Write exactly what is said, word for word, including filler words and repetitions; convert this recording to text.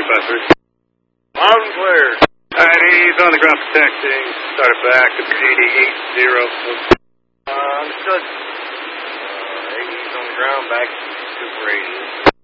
three five three. Loud and clear. Alright, he's on the ground protecting. Started back at the G D eight zero. Uh, understood. Uh, he's on the ground back to Super eighty.